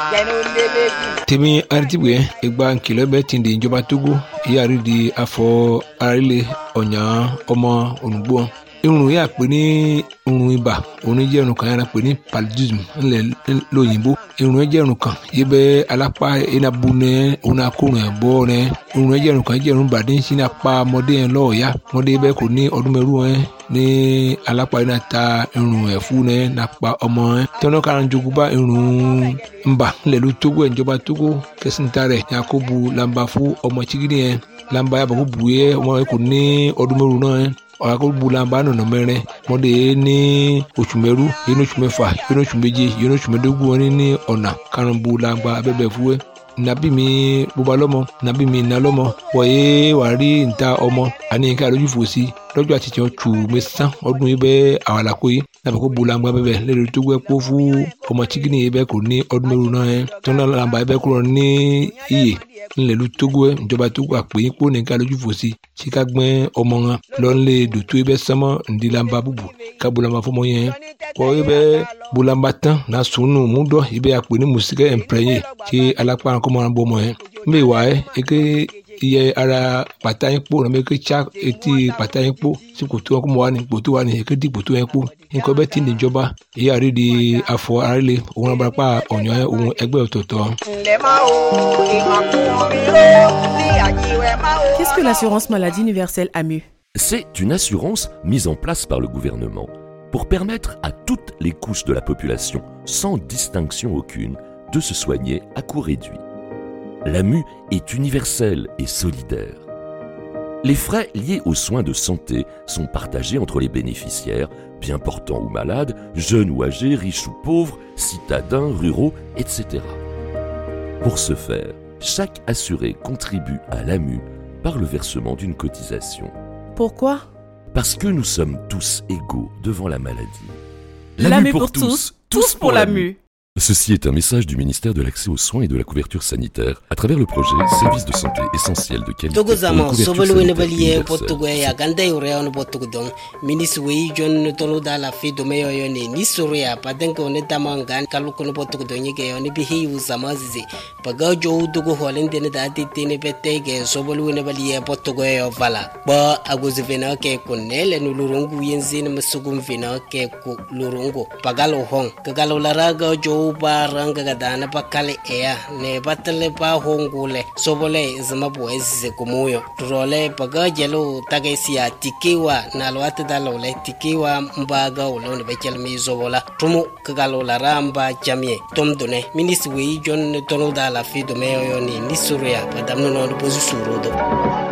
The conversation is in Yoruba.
temi aritibuye igba nkìlọ̀ bẹ́ẹ̀ ti di ìjọba Togo ìyáàrí di afọ arílẹ̀ ọ̀nyà ọmọ olùgbò irun yà pé ní irun ibà òun jẹ́ irun kan yàrá pé ní paludism ńlẹ̀ lóyìnbó irun jẹ́ irun kan yìí bẹ́ alápá enabu nẹ òun akórun ẹ̀ bọ́ nẹ irun jẹ́ irun kan jẹ́ irun bàdé ń sin apá ọmọdé yẹn lọ́ọ̀ọ́yá ọmọdé bẹ́ẹ̀ kò ní ọdún mẹ́rù ẹ̀ ní alápá yìí náà ta irun ẹ̀ fún ẹ̀ nàpa ọmọ ẹ̀ tẹ́wọ́n kára ń jogún bá irun ńbà ńlẹ̀ ló Togo ẹ̀ ìjọba Togo kẹsìntà rẹ̀ yakubu lamba fún ọmọ chigidi yẹn lamba yàbọ̀ kó bu yẹ ọmọ yẹn kò ní ọdún mẹ́rù náà ẹ̀ ọ̀làkọ̀gbọ̀làmbá nọ̀nà mẹ́rin mọ́dé ní oṣù mẹ́rú yẹn oṣù mẹ́fà yẹn oṣù méje yẹn oṣù mẹ́dógún wọn ní ọ̀nà karùnbọ̀làmbá abẹ́bẹ̀ fúwẹ́ nàbí mi bóba lọ́mọ nàbí mi nà lọ́mọ wọ̀nyé wà rí níta ọmọ àní nǹkan àlójú fò sí lọ́jọ́ àtijọ́ tù mẹ́sàn ọdún yìí bẹ́ẹ̀ àwàlàkó yìí nàbẹ̀ kó bọ̀làmbá bẹ́bẹ̀ lẹ́nu tó gbẹ́ kó fún ọmọ chikini yìí bẹ́ẹ̀ kò ní ọdún mẹ́rù náà yẹn tó náà làǹbà yìí bẹ́ẹ̀ kúrò ní iyè ńlẹ̀lú Togo ẹ̀ ìjọba Togo àpèyìn kó nìkan lójú fò sí síka gbẹ́ ọmọ wọn lọ́nlẹ̀ dòtó ẹ bẹ́ sánmọ́ ńdílàmbà bùbù ká bọ̀làmbà fọmọ yẹn kọ́ ẹ bẹ́ bọ̀làmbà tán náà sùnù múdọ̀ ẹ bẹ́ àpè ní mùsíkẹ́ ẹ̀ǹpẹ̀rẹ̀yẹ kí alápá kọ́ máa bọ́ ọmọ yẹn mbẹ́ wà ẹ́ eke iye ara pàtà yín kpó nàbẹ́ eke tsa etí pàtà yín kpó sí kòtò wọn kó mọ wà ní kòtò wà ní eke di kòtò yẹn kpó nǹkan bẹ́ẹ̀ ti níjọba ìyá rí di afọ arílẹ̀ òun abarapá ọ̀nyọ́ òun ẹgbẹ́ ọ̀tọ̀ọ̀tọ̀. Qu'est-ce que l'assurance maladie universelle AMU? C'est une assurance mise en place par le gouvernement pour permettre à toutes les couches de la population, sans distinction aucune, de se soigner à coût réduit. L'AMU est universelle et solidaire. Les frais liés aux soins de santé sont partagés entre les bénéficiaires, bien portants ou malades, jeunes ou âgés, riches ou pauvres, citadins, ruraux, etc. Pour ce faire, chaque assuré contribue à l'AMU par le versement d'une cotisation. Pourquoi? Parce que nous sommes tous égaux devant la maladie. L'AMU pour tous, tous pour l'AMU. Ceci est un message du ministère de l'Accès aux soins et de la couverture sanitaire à travers le projet Services de santé essentiels de qualité pour une couverture sanitaire universelle. Baranga gadana bakale ea ne batale ba hongule sobole zama boeze kumuyo trole baga jelo tagaisia tikiwa na lwata dalole tikiwa mbaga ulone bechel mi zobola tumu kagalo la ramba jamie tomdone ministre wi jon tono dala fi do meyo ni nisuria padamno no bozu surodo.